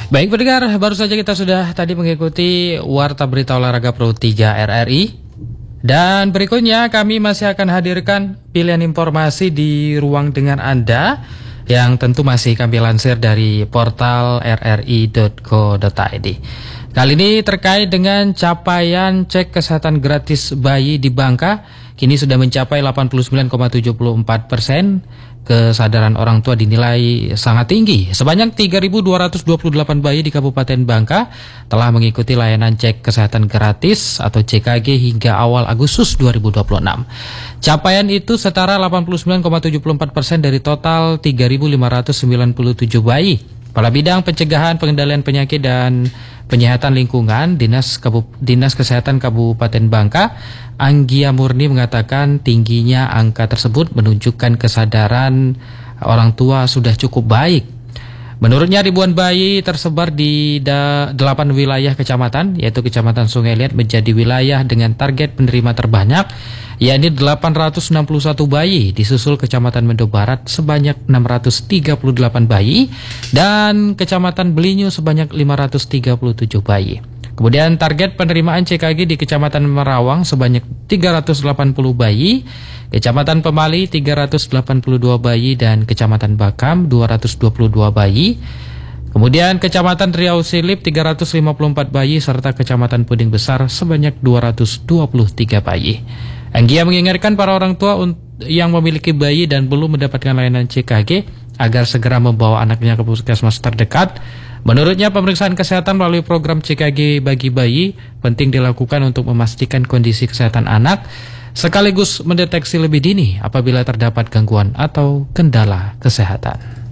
Baik pendengar, baru saja kita sudah tadi mengikuti Warta Berita Olahraga Pro 3 RRI. Dan berikutnya kami masih akan hadirkan pilihan informasi di ruang dengar Anda yang tentu masih kami lansir dari portal rri.co.id. Kali ini terkait dengan capaian cek kesehatan gratis bayi di Bangka, kini sudah mencapai 89,74%. Kesadaran orang tua dinilai sangat tinggi. Sebanyak 3.228 bayi di Kabupaten Bangka telah mengikuti layanan cek kesehatan gratis atau CKG hingga awal Agustus 2026. Capaian itu setara 89,74% dari total 3.597 bayi. Kepala Bidang Pencegahan Pengendalian Penyakit dan Penyihatan Lingkungan Dinas Kesehatan Kabupaten Bangka, Anggia Murni mengatakan tingginya angka tersebut menunjukkan kesadaran orang tua sudah cukup baik. Menurutnya ribuan bayi tersebar di 8 wilayah kecamatan, yaitu Kecamatan Sungai Liat menjadi wilayah dengan target penerima terbanyak, yakni 861 bayi, disusul Kecamatan Mendo Barat sebanyak 638 bayi, dan Kecamatan Belinyu sebanyak 537 bayi. Kemudian target penerimaan CKG di Kecamatan Merawang sebanyak 380 bayi, Kecamatan Pemali 382 bayi, dan Kecamatan Bakam 222 bayi. Kemudian Kecamatan Riau Silip 354 bayi, serta Kecamatan Puding Besar sebanyak 223 bayi. Anggia mengingatkan para orang tua yang memiliki bayi dan belum mendapatkan layanan CKG agar segera membawa anaknya ke puskesmas terdekat. Menurutnya pemeriksaan kesehatan melalui program CKG bagi bayi penting dilakukan untuk memastikan kondisi kesehatan anak sekaligus mendeteksi lebih dini apabila terdapat gangguan atau kendala kesehatan.